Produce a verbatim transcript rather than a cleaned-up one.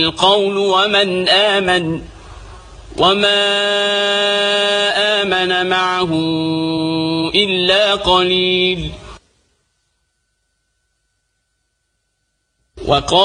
القول ومن آمن وما آمن معه إلا قليل. وقال